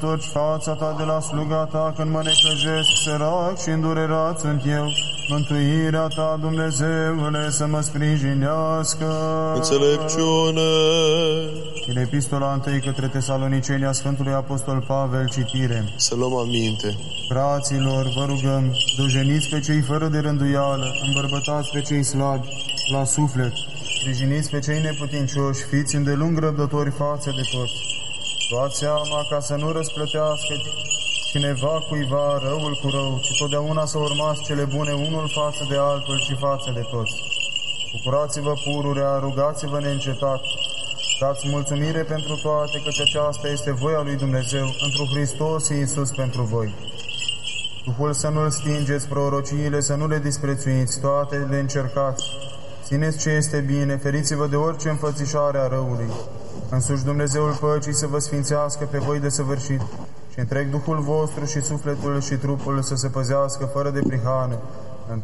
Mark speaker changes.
Speaker 1: Întorci fața ta de la sluga ta, când mă necăjesc, sărac și îndurerat sunt eu. Mântuirea ta, Dumnezeule, să mă sprijinească.
Speaker 2: Înțelepciune.
Speaker 1: Din Epistola 1 către Tesaloniceni a Sfântului Apostol Pavel, citire.
Speaker 2: Să luăm aminte.
Speaker 1: Fraților, vă rugăm, dojeniți pe cei fără de rânduială, îmbărbătați pe cei slabi, la suflet, sprijiniți pe cei neputincioși, fiți îndelung răbdători față de toți. Luați seama ca să nu răsplătească cineva cuiva răul cu rău, ci totdeauna să urmați cele bune unul față de altul și față de toți. Bucurați-vă pururea, rugați-vă neîncetat, dați mulțumire pentru toate, căci aceasta este voia lui Dumnezeu, întru Hristos Iisus pentru voi. Duhul să nu-l stingeți, prorociile să nu le disprețuiți, toate le încercați. Țineți ce este bine, feriți-vă de orice înfățișare a răului. Însuși Dumnezeul păcii să vă sfințească pe voi de săvârșit și întreg Duhul vostru și sufletul și trupul să se păzească fără de prihană